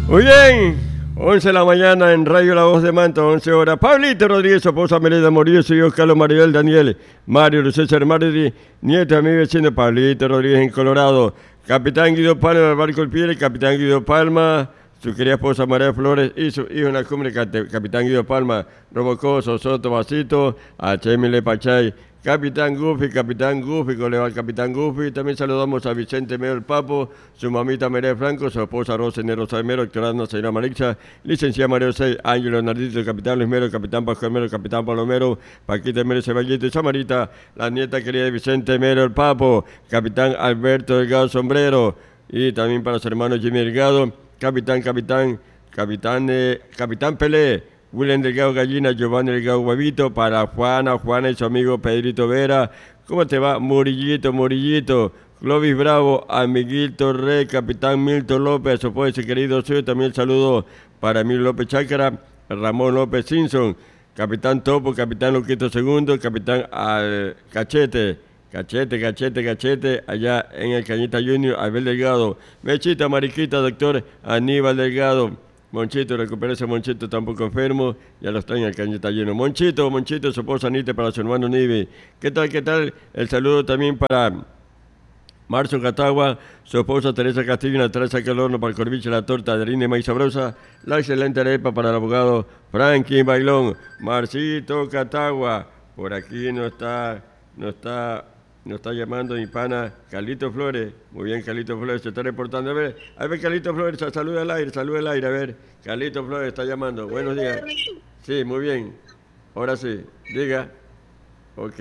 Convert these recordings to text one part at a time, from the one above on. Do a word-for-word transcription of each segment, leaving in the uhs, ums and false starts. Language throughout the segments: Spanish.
Muy bien, once de la mañana en Radio La Voz de Manta, once horas. Pablito Rodríguez, su esposa Melida Morillo, su hijo Carlos Maribel Daniel, Mario César Martí, nieto de mi vecino Pablito Rodríguez en Colorado. Capitán Guido Palma del barco El Piedra, Capitán Guido Palma, su querida esposa María Flores y su hijo en la cumbre, Capitán Guido Palma, Robocoso, Soto, Basito, H M L Pachay, Capitán Gufi, Capitán Gufi, colega al Capitán Gufi. También saludamos a Vicente Mero el Papo, su mamita María Franco, su esposa Rosa Nero Mero, doctorando señora Marixa, licenciada María José, Ángel Leonardito, Capitán Luis Mero, Capitán Pascual Mero, Capitán Pablo Mero, Paquita Mero Ceballito y Samarita, la nieta querida de Vicente Mero el Papo, Capitán Alberto Delgado Sombrero, y también para su hermano Jimmy Delgado, Capitán, Capitán, Capitán, eh, Capitán Pelé, William Delgado Gallina, Giovanni Delgado Huevito, para Juana, Juana y su amigo Pedrito Vera. ¿Cómo te va? Murillito, Murillito, Clovis Bravo, Amiguito Rey, Capitán Milton López, su pues, querido suyo. También saludo para Emilio López Chácara, Ramón López Simpson, Capitán Topo, Capitán Loquito Segundo, Capitán al Cachete, Cachete, Cachete, Cachete, allá en el Cañita Junior, Abel Delgado, Mechita, Mariquita, doctor Aníbal Delgado. Monchito, recupérese Monchito, está un poco enfermo, ya lo está en el Cañita lleno. Monchito, Monchito, su esposa Anita, para su hermano Nive. ¿Qué tal, qué tal? El saludo también para Marzo Catagua, su esposa Teresa Castillo, una Teresa Calorno, para el corviche, la torta de harina de maíz sabrosa, la excelente arepa para el abogado Franklin Bailón. Marcito Catagua, por aquí no está, no está... Nos está llamando mi pana Carlito Flores. Muy bien, Carlito Flores, se está reportando. A ver, a ver, Carlito Flores, saluda al aire, saluda al aire. A ver, Carlito Flores está llamando. Buenos días. Sí, muy bien. Ahora sí, diga. Ok.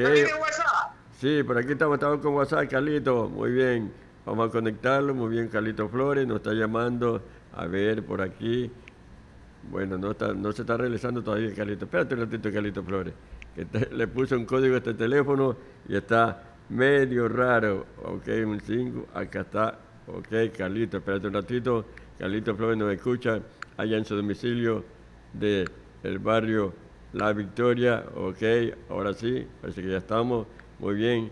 Sí, por aquí estamos, estamos con WhatsApp, Carlito. Muy bien. Vamos a conectarlo. Muy bien, Carlito Flores nos está llamando. A ver, por aquí. Bueno, no, está, no se está realizando todavía, Carlito. Espérate un ratito, Carlito Flores. Que te, le puse un código a este teléfono y está medio raro. Ok, un cinco, acá está. Ok, Carlito, espérate un ratito. Carlito Flores nos escucha allá en su domicilio de el barrio La Victoria. Ok, ahora sí, parece que ya estamos. Muy bien.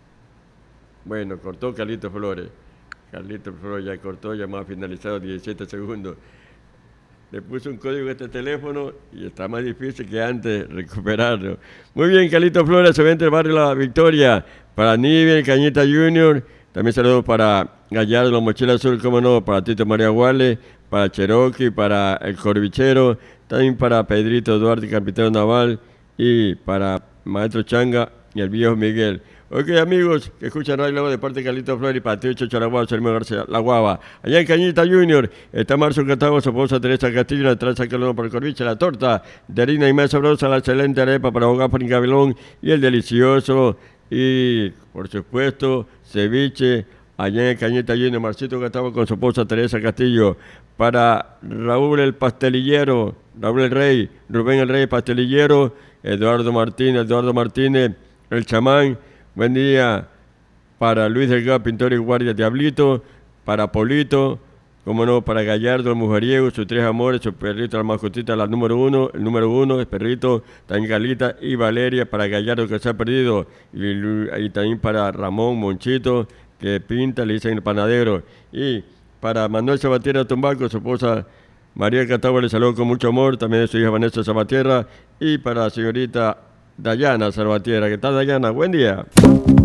Bueno, cortó Carlito Flores. Carlito Flores ya cortó, ya más finalizado, diecisiete segundos. Le puse un código a este teléfono y está más difícil que antes recuperarlo. Muy bien, Carlito Flores, se vende el barrio La Victoria. Para Nivel, Cañita Junior. También saludos para Gallardo, la Mochila Azul, cómo no, para Tito María Guale, para Cherokee, para el Corvichero, también para Pedrito Duarte, capitán naval, y para Maestro Changa y el viejo Miguel. Ok, amigos, que escuchan Radio La Voz de parte de Carlito Flores y para Tío Chocho La Guava, Sermio García La Guava. Allá en Cañita Junior está Marzo Catagua, su esposa Teresa Castillo, la traza Calón para el Corviche, la torta de harina y más sabrosa, la excelente arepa para ahogar por Gabilón y el delicioso y, por supuesto, ceviche. Allá en Cañita Junior, Marcito Catagua con su esposa Teresa Castillo. Para Raúl el Pastelillero, Raúl el Rey, Rubén el Rey Pastelillero, Eduardo Martínez, Eduardo Martínez, el chamán. Buen día para Luis Delgado, pintor y guardia Diablito, para Polito, como no, para Gallardo, el mujeriego, sus tres amores, su perrito, la mascotita, la número uno, el número uno, el perrito, también Galita y Valeria, para Gallardo que se ha perdido, y, y también para Ramón Monchito, que pinta, le dicen el panadero, y para Manuel Sabatierra Tumbaco, su esposa María Catagua, le saludo con mucho amor, también de su hija Vanessa Sabatierra, y para la señorita Dayana Salvatierra. ¿Qué tal, Dayana? Buen día.